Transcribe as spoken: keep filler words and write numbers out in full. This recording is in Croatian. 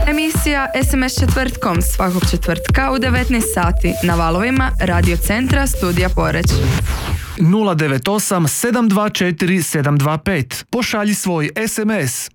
Emisija es em es četvrtkom svakog četvrtka u devetnaest sati na valovima Radio Centra Studija Poreč. nula devet osam sedam dva četiri sedam dva pet. Pošalji svoj es em es.